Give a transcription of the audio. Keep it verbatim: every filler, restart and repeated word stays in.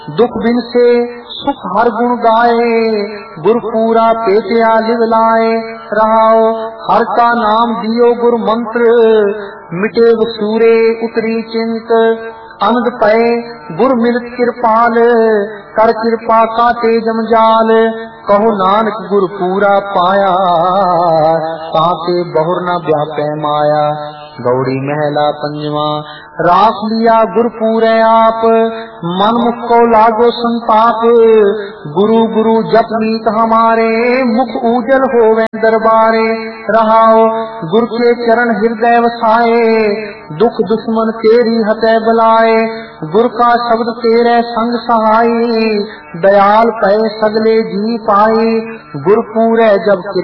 दुख बिन से सुख हर गुण गाए, गुर पूरा पेटिया लिव लाए। रहाओ हर का नाम दियो गुर मंत्र, मिटे वसूरे उतरी चिंत। अनंद पए गुर मिलत कृपाल, कर कृपा काटे जमजाल। कहो नानक गुर पूरा पाया, ताते बहुर न व्यापै माया। गौड़ी महला पंजवा। रास लिया गुर पूरे आप, मन मुख को लागो संताप। गुरु गुरु जप नीत हमारे, मुख उजल होवे दरबारे। रहाओ गुर के चरण हृदय वसाए, दुख दुश्मन तेरी हतै बलाए। गुर का शब्द तेरे संग सहाई, दयाल पै सगले जी पाई। गुर पूरे जब